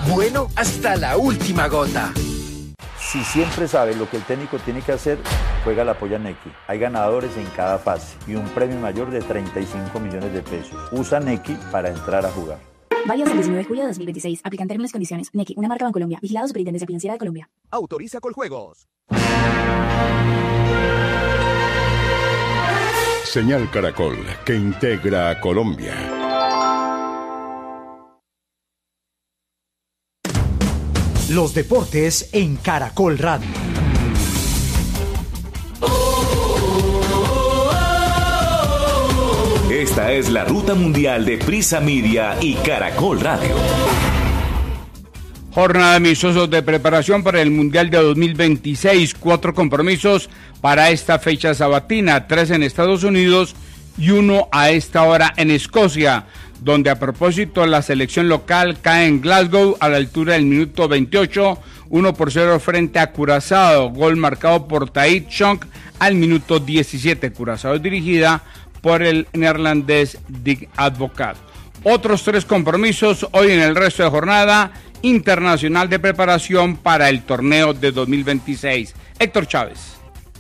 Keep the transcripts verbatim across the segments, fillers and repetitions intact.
bueno hasta la última gota. Si siempre sabe lo que el técnico tiene que hacer, juega la polla Nequi. Hay ganadores en cada fase y un premio mayor de treinta y cinco millones de pesos. Usa Nequi para entrar a jugar. Válido hasta el diecinueve de julio de dos mil veintiséis. Aplican términos y condiciones. Nequi, una marca Bancolombia. Vigilado Superintendencia Financiera de Colombia. Autoriza Coljuegos. Señal Caracol, que integra a Colombia. Los deportes en Caracol Radio. Esta es la ruta mundial de Prisa Media y Caracol Radio. Jornada de amistosos de preparación para el Mundial de dos mil veintiséis. Cuatro compromisos para esta fecha sabatina. Tres en Estados Unidos y uno a esta hora en Escocia, donde a propósito la selección local cae en Glasgow a la altura del minuto veintiocho, uno por cero frente a Curazao, gol marcado por Tahith Chong al minuto diecisiete. Curazao es dirigida por el neerlandés Dick Advocaat. Otros tres compromisos hoy en el resto de jornada internacional de preparación para el torneo de dos mil veintiséis. Héctor Chávez.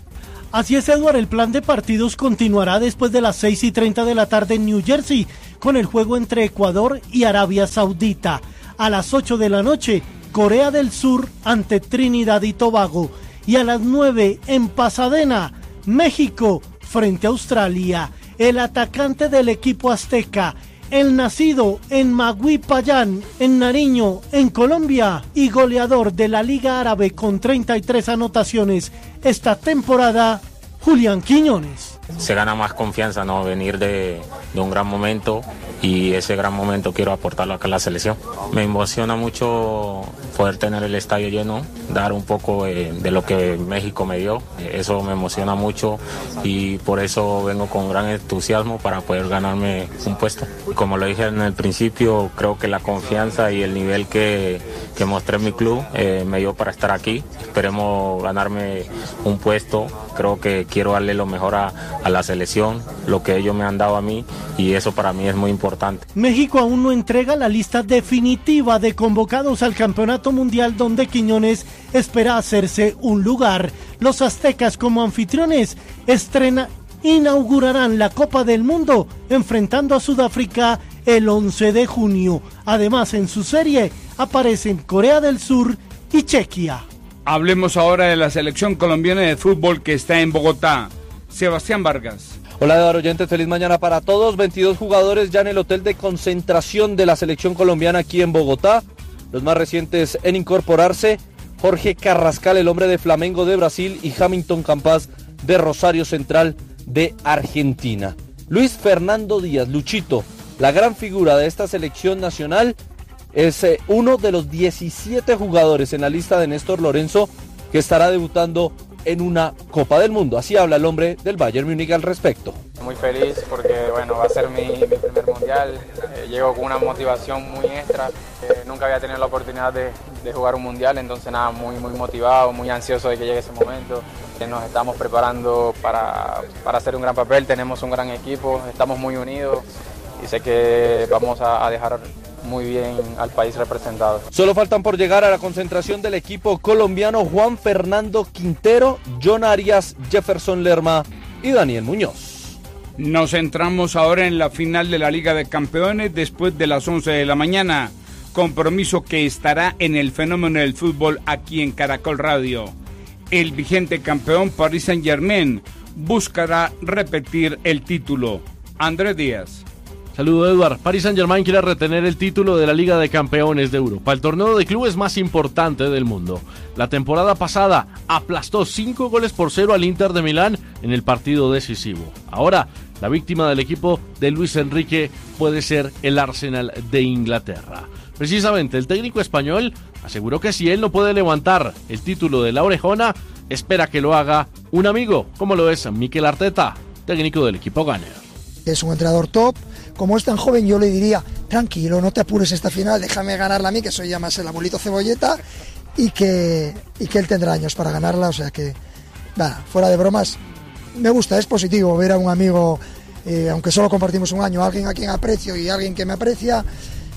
Así es, Eduardo, el plan de partidos continuará después de las seis y treinta de la tarde en New Jersey, con el juego entre Ecuador y Arabia Saudita. A las ocho de la noche, Corea del Sur ante Trinidad y Tobago. Y a las nueve en Pasadena, México frente a Australia. El atacante del equipo azteca, el nacido en Maguipayán, en Nariño, en Colombia, y goleador de la Liga Árabe con treinta y tres anotaciones esta temporada, Julián Quiñones. Se gana más confianza, ¿no? Venir de, de un gran momento, y ese gran momento quiero aportarlo acá a la selección. Me emociona mucho poder tener el estadio lleno, dar un poco eh, de lo que México me dio. Eso me emociona mucho y por eso vengo con gran entusiasmo para poder ganarme un puesto. Como lo dije en el principio, creo que la confianza y el nivel que, que mostré en mi club eh, me dio para estar aquí. Esperemos ganarme un puesto. Creo que quiero darle lo mejor a, a la selección, lo que ellos me han dado a mí, y eso para mí es muy importante. México aún no entrega la lista definitiva de convocados al Campeonato Mundial, donde Quiñones espera hacerse un lugar. Los aztecas, como anfitriones, estrena, inaugurarán la Copa del Mundo enfrentando a Sudáfrica el once de junio. Además, en su serie aparecen Corea del Sur y Chequia. Hablemos ahora de la selección colombiana de fútbol que está en Bogotá. Sebastián Vargas. Hola, Eduardo oyentes, feliz mañana para todos. veintidós jugadores ya en el hotel de concentración de la selección colombiana aquí en Bogotá. Los más recientes en incorporarse: Jorge Carrascal, el hombre de Flamengo de Brasil, y Hamilton Campas de Rosario Central de Argentina. Luis Fernando Díaz, Luchito, la gran figura de esta selección nacional, es eh, uno de los diecisiete jugadores en la lista de Néstor Lorenzo que estará debutando en una Copa del Mundo. Así habla el hombre del Bayern Múnich al respecto. Muy feliz porque bueno, va a ser mi, mi primer mundial. Eh, llego con una motivación muy extra. Eh, nunca había tenido la oportunidad de, de jugar un mundial, entonces nada, muy, muy motivado, muy ansioso de que llegue ese momento. Eh, nos estamos preparando para, para hacer un gran papel, tenemos un gran equipo, estamos muy unidos y sé que vamos a, a dejar muy bien al país representado. Solo faltan por llegar a la concentración del equipo colombiano Juan Fernando Quintero, John Arias, Jefferson Lerma y Daniel Muñoz. Nos centramos ahora en la final de la Liga de Campeones después de las once de la mañana. Compromiso que estará en el fenómeno del fútbol aquí en Caracol Radio. El vigente campeón Paris Saint-Germain buscará repetir el título. Andrés Díaz. Saludo, Eduard. Paris Saint-Germain quiere retener el título de la Liga de Campeones de Europa, el torneo de clubes más importante del mundo. La temporada pasada aplastó cinco goles por cero al Inter de Milán en el partido decisivo. Ahora, la víctima del equipo de Luis Enrique puede ser el Arsenal de Inglaterra. Precisamente, el técnico español aseguró que si él no puede levantar el título de la Orejona, espera que lo haga un amigo, como lo es Mikel Arteta, técnico del equipo Gunner. Es un entrenador top. Como es tan joven, yo le diría, tranquilo, no te apures esta final, déjame ganarla a mí, que soy ya más el abuelito cebolleta, y que, y que él tendrá años para ganarla. O sea que, bah, fuera de bromas, me gusta, es positivo ver a un amigo, eh, aunque solo compartimos un año, alguien a quien aprecio y alguien que me aprecia,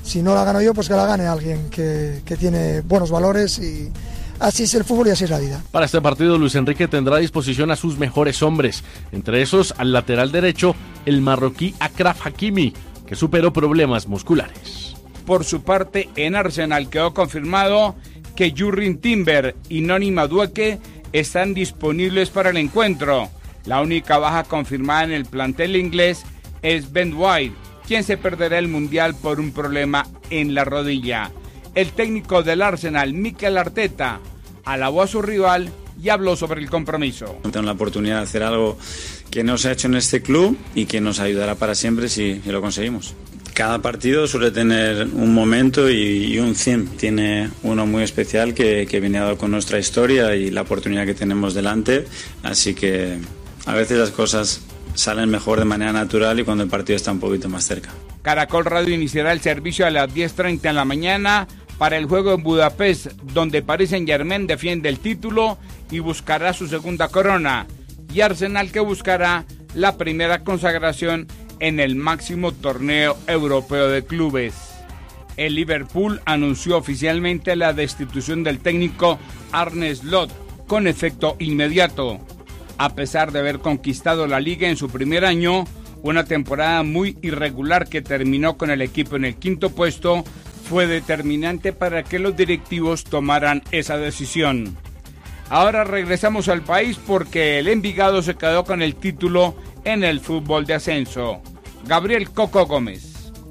Si no la gano yo, pues que la gane alguien que, que tiene buenos valores, y así es el fútbol y así es la vida. Para este partido, Luis Enrique tendrá a disposición a sus mejores hombres, entre esos al lateral derecho, el marroquí Achraf Hakimi, que superó problemas musculares. Por su parte, en Arsenal quedó confirmado que Jurrien Timber y Noni Madueke están disponibles para el encuentro. La única baja confirmada en el plantel inglés es Ben White, quien se perderá el Mundial por un problema en la rodilla. El técnico del Arsenal, Mikel Arteta, alabó a su rival y habló sobre el compromiso. Tengo la oportunidad de hacer algo que no se ha hecho en este club y que nos ayudará para siempre si, si lo conseguimos. Cada partido suele tener un momento y, y un cien. Tiene uno muy especial que, que viene dado con nuestra historia y la oportunidad que tenemos delante. Así que a veces las cosas salen mejor de manera natural y cuando el partido está un poquito más cerca. Caracol Radio iniciará el servicio a las diez treinta en la mañana para el juego en Budapest, donde Paris Saint-Germain defiende el título y buscará su segunda corona, y Arsenal, que buscará la primera consagración en el máximo torneo europeo de clubes. El Liverpool anunció oficialmente la destitución del técnico Arne Slot con efecto inmediato. A pesar de haber conquistado la liga en su primer año, una temporada muy irregular que terminó con el equipo en el quinto puesto, fue determinante para que los directivos tomaran esa decisión. Ahora regresamos al país porque el Envigado se quedó con el título en el fútbol de ascenso. Gabriel Coco Gómez.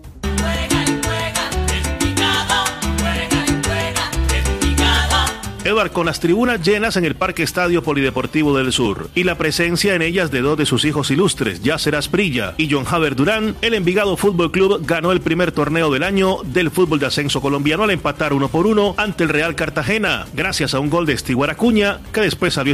Edward, con las tribunas llenas en el Parque Estadio Polideportivo del Sur y la presencia en ellas de dos de sus hijos ilustres, Yasser Asprilla y John Javer Durán, el Envigado Fútbol Club ganó el primer torneo del año del fútbol de ascenso colombiano al empatar uno por uno ante el Real Cartagena, gracias a un gol de Stewart Acuña, que después salió